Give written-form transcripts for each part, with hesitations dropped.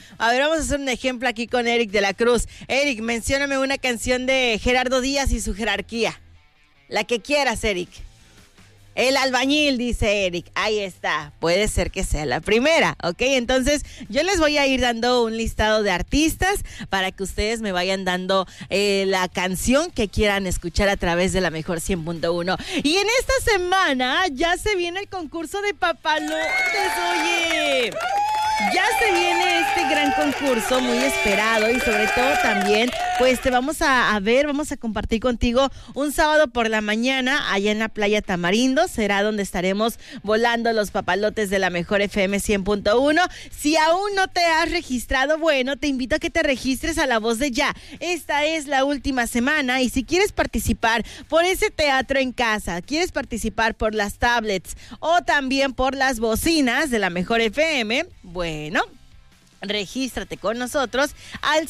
A ver, vamos a hacer un ejemplo aquí con Eric de la Cruz. Eric, mencióname una canción de Gerardo Díaz y su jerarquía. La que quieras, Eric. El albañil, dice Eric. Ahí está. Puede ser que sea la primera, ¿ok? Entonces, yo les voy a ir dando un listado de artistas para que ustedes me vayan dando la canción que quieran escuchar a través de la Mejor 100.1. Y en esta semana ya se viene el concurso de papalotes, oye. Ya se viene este gran concurso muy esperado y sobre todo también, pues te vamos a ver, vamos a compartir contigo un sábado por la mañana allá en la playa Tamarindo. Será donde estaremos volando los papalotes de la Mejor FM 100.1. Si aún no te has registrado, bueno, te invito a que te registres a La Voz de Ya. Esta es la última semana y si quieres participar por ese teatro en casa, quieres participar por las tablets o también por las bocinas de la Mejor FM, bueno, regístrate con nosotros al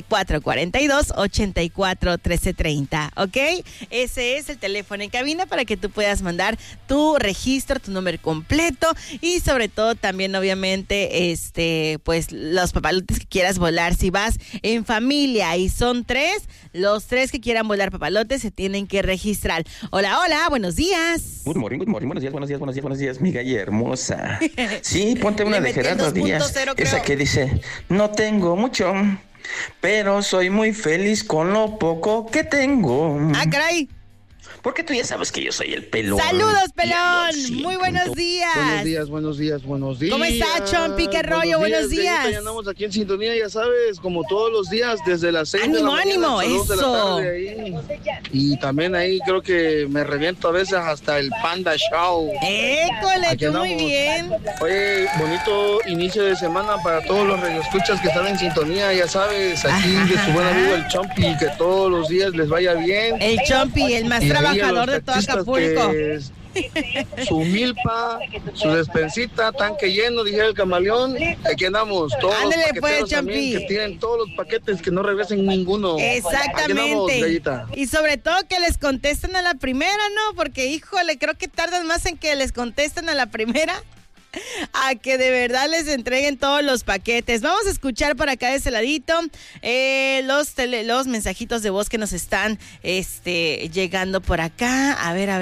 7442-841330, ¿ok? Ese es el teléfono en cabina para que tú puedas mandar tu registro, tu número completo y sobre todo también obviamente pues los papalotes que quieras volar. Si vas en familia y son 3, los 3 que quieran volar papalotes se tienen que registrar. Hola, buenos días. Good morning, buenos días, mi galla hermosa. Sí, ponte una de Gerardo Díaz, esa que dice: no tengo mucho, pero soy muy feliz con lo poco que tengo. Ah, caray. Porque tú ya sabes que yo soy el pelón. ¡Saludos, pelón! Muy buenos días. Buenos días. ¿Cómo está, Chompi? ¿Qué rollo? Buenos días. Ya andamos aquí en sintonía, ya sabes, como todos los días, desde las 6 de la mañana. ¡Ánimo, eso! De la tarde ahí. Y también ahí creo que me reviento a veces hasta el Panda Show. ¡École, tú muy bien! Oye, bonito inicio de semana para todos los radioescuchas que están en sintonía, ya sabes, aquí de su buen amigo el Chompi, que todos los días les vaya bien. El Chompi, el más trabajador de todo Acapulco. Su milpa, su despensita, tanque lleno, dijera el camaleón. Aquí andamos, todos. Ándale, los pues, paqueteros también, que tienen todos los paquetes, que no regresen ninguno. Exactamente. Andamos, y sobre todo que les contesten a la primera, ¿no? Porque, híjole, creo que tardan más en que les contesten a la primera a que de verdad les entreguen todos los paquetes. Vamos a escuchar por acá de ese ladito los mensajitos de voz que nos están llegando por acá. A ver,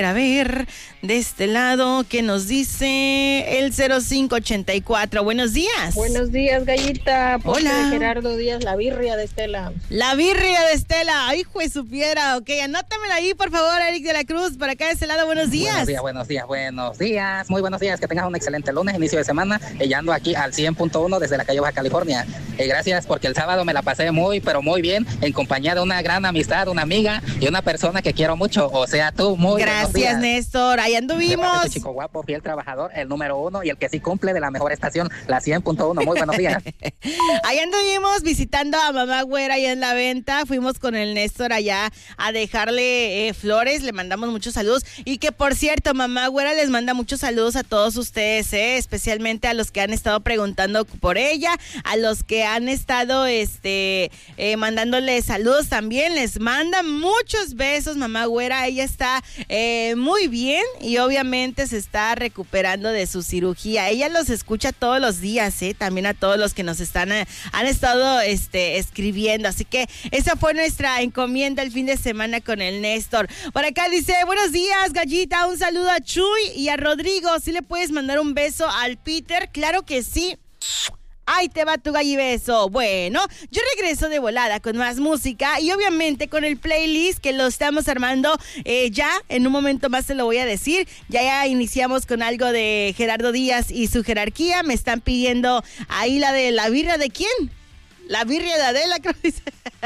de este lado, ¿qué nos dice el 0584? Buenos días. Buenos días, Gallita. Hola. De Gerardo Díaz, la birria de Estela. La birria de Estela. Ay, juez, supiera. Ok, anótamela ahí, por favor, Eric de la Cruz. Por acá de ese lado, buenos días. Buenos días. Muy buenos días. Que tengas un excelente lunes, inicio de semana. Ya ando aquí al 100.1 desde la calle Baja California. Gracias porque el sábado me la pasé muy bien en compañía de una gran amistad, una amiga y una persona que quiero mucho. O sea, tú, muy gracias, Néstor. Ahí anduvimos. Chico guapo, fiel trabajador, el número 1 y el que sí cumple de la mejor estación, la 100.1. Muy buenos días. Ahí anduvimos visitando a mamá Güera allá en la venta. Fuimos con el Néstor allá a dejarle flores. Le mandamos muchos saludos. Y que, por cierto, mamá Güera les manda muchos saludos a todos ustedes, especialmente a los que han estado preguntando por ella, a los que han estado mandándole saludos también. Les manda muchos besos, mamá Güera. Ella está muy bien y obviamente se está recuperando de su cirugía. Ella los escucha todos los días, también a todos los que nos han estado escribiendo. Así que esa fue nuestra encomienda el fin de semana con el Néstor. Por acá dice: buenos días, Gallita, un saludo a Chuy y a Rodrigo. ¿Sí le puedes mandar un beso al Peter? Claro que sí. Ahí te va tu gallibeso. Bueno, yo regreso de volada con más música y obviamente con el playlist que lo estamos armando ya. En un momento más te lo voy a decir. Ya iniciamos con algo de Gerardo Díaz y su jerarquía. Me están pidiendo ahí la de la birria de ¿quién? La birria de Adela, creo que dice.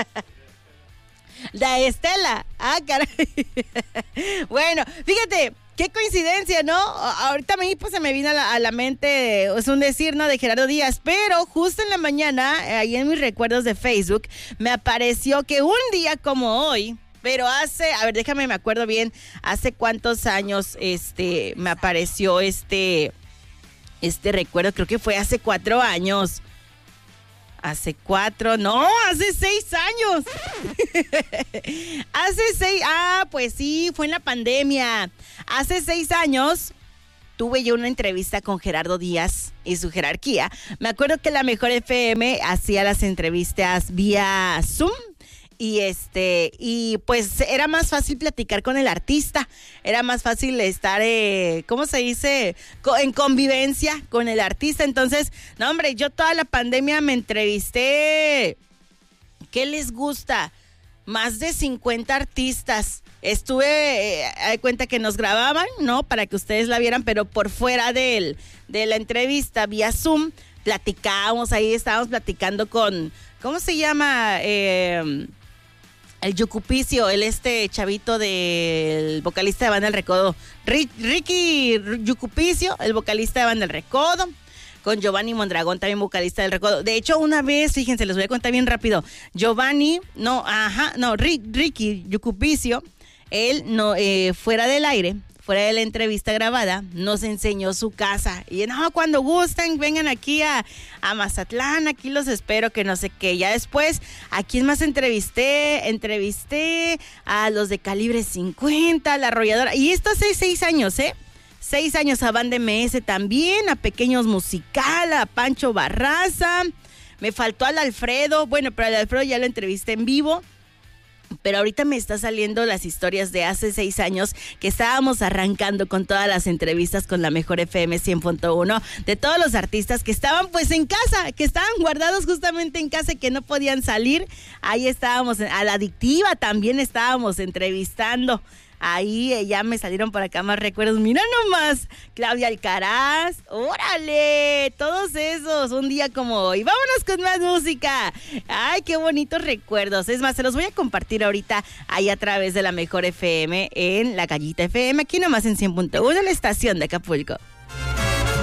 De Estela. Ah, caray. Bueno, fíjate. Qué coincidencia, ¿no? Ahorita a mí pues se me vino a la mente, es un decir, ¿no? De Gerardo Díaz, pero justo en la mañana, ahí en mis recuerdos de Facebook, me apareció que un día como hoy, pero me acuerdo bien, hace cuántos años me apareció este recuerdo, creo que fue hace 4 años. Hace 6 años. Pues sí, fue en la pandemia. Hace 6 años tuve yo una entrevista con Gerardo Díaz y su jerarquía. Me acuerdo que la Mejor FM hacía las entrevistas vía Zoom. Y pues era más fácil platicar con el artista, era más fácil estar, ¿cómo se dice? En convivencia con el artista. Entonces, no hombre, yo toda la pandemia me entrevisté, ¿qué les gusta? Más de 50 artistas. Estuve, de cuenta que nos grababan, ¿no? Para que ustedes la vieran, pero por fuera de la entrevista vía Zoom, platicábamos, ahí estábamos platicando con, ¿cómo se llama? El Yucupicio, chavito del vocalista de Banda El Recodo, Ricky Yucupicio, el vocalista de Banda El Recodo, con Giovanni Mondragón, también vocalista del Recodo. De hecho, una vez, fíjense, les voy a contar bien rápido, Ricky Yucupicio, él no, fuera del aire, fuera de la entrevista grabada, nos enseñó su casa. Y no, cuando gusten, vengan aquí a Mazatlán, aquí los espero, que no sé qué. Ya después, ¿a quién más entrevisté? Entrevisté a los de Calibre 50, La Arrolladora. Y esto hace 6 años, 6 años a Banda MS también, a Pequeños Musical, a Pancho Barraza. Me faltó al Alfredo, bueno, pero al Alfredo ya lo entrevisté en vivo. Pero ahorita me está saliendo las historias de hace 6 años que estábamos arrancando con todas las entrevistas con la Mejor FM 100.1 de todos los artistas que estaban pues en casa, que estaban guardados justamente en casa y que no podían salir. Ahí estábamos, a La Adictiva también estábamos entrevistando. Ahí ya me salieron por acá más recuerdos. Mira nomás, Claudia Alcaraz, órale, todos esos, un día como hoy. Vámonos con más música. Ay, qué bonitos recuerdos. Es más, se los voy a compartir ahorita ahí a través de la Mejor FM en La Gallita FM, aquí nomás en 100.1, en la estación de Acapulco.